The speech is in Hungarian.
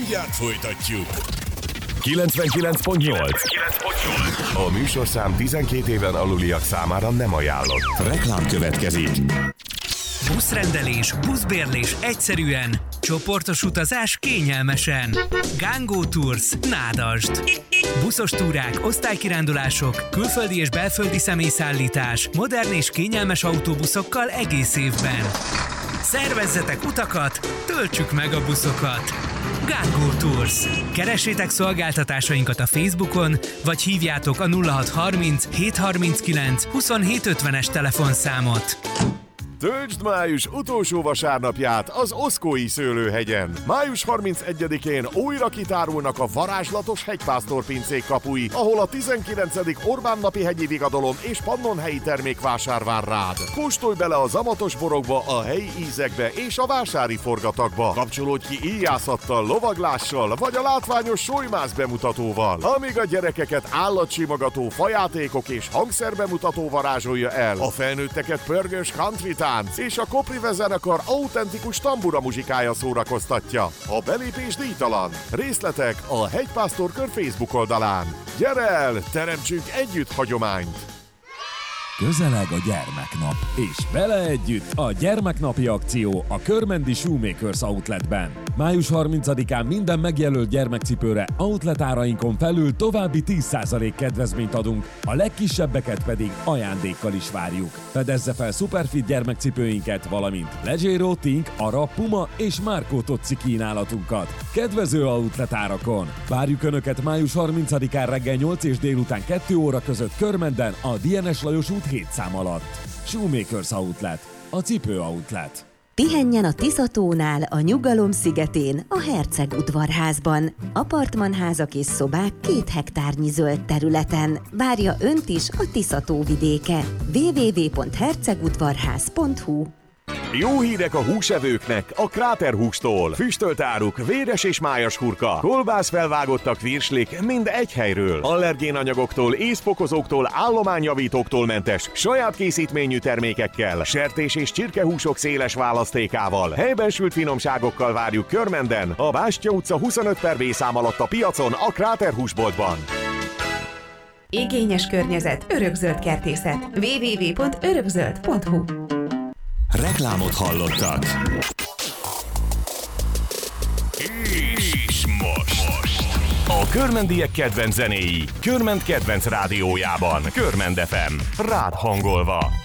Mindjárt folytatjuk. 99.8. A műsorszám 12 éven aluliak számára nem ajánlott. Reklám következik. Buszrendelés, buszbérlés egyszerűen, csoportos utazás kényelmesen. Gangó Tours, Nádasd. Buszos túrák, osztálykirándulások, külföldi és belföldi személyszállítás, modern és kényelmes autóbuszokkal egész évben. Szervezzetek utakat, töltsük meg a buszokat. Gangó Tours. Keressétek szolgáltatásainkat a Facebookon, vagy hívjátok a 0630 739 2750-es telefonszámot. Töltsd május utolsó vasárnapját az Oszkói Szőlőhegyen. Május 31-én újra kitárulnak a varázslatos hegypásztorpincék kapui, ahol a 19. Orbán napi hegyi vigadalom és pannonhelyi termékvásár vár rád. Kóstolj bele a zamatos borokba, a helyi ízekbe és a vásári forgatagba. Kapcsolódj ki íjászattal, lovaglással vagy a látványos sojmász bemutatóval. Amíg a gyerekeket állatsimogató fajátékok és hangszerbemutató varázsolja el, a felnőtteket pörgős country és a Koprive zenekar autentikus tambura muzsikája szórakoztatja. A belépés díjtalan. Részletek a Hegypásztorkör Facebook oldalán. Gyere el, teremtsünk együtt hagyományt! Közeleg a gyermeknap, és vele együtt a gyermeknapi akció a Körmendi Shoemakers Outletben. Május 30-án minden megjelölt gyermekcipőre outlet árainkon felül további 10% kedvezményt adunk, a legkisebbeket pedig ajándékkal is várjuk. Fedezze fel Superfit gyermekcipőinket, valamint Leggero, Tink, Ara, Puma és Marco Tocci kínálatunkat. Kedvező outlet árakon! Várjuk Önöket május 30-án reggel 8 és délután 2 óra között Körmenden a DNS Lajos út 7 szám alatt. Shoemakers Outlet, a cipő outlet. Pihenjen a Tiszatónál, a Nyugalom szigetén, a Herceg udvarházban. Apartmanházak és szobák 2 hektárnyi zöld területen. Várja Önt is a Tiszató vidéke. www.hercegudvarház.hu. Jó hírek a húsevőknek a Kráter hústól. Füstölt áruk, véres és májas hurka, kolbász felvágottak virslik mind egy helyről. Allergénanyagoktól, ízfokozóktól, állományjavítóktól mentes, saját készítményű termékekkel, sertés és csirkehúsok széles választékával, helyben sült finomságokkal várjuk Körmenden, a Bástya utca 25/B szám alatt a piacon, a Kráter húsboltban. Igényes környezet, örökzöld kertészet. www.örökzöld.hu. Reklámot hallottak. És most a körmendiek kedvenc zenéi Körmend kedvenc rádiójában. Körmend FM, rád hangolva.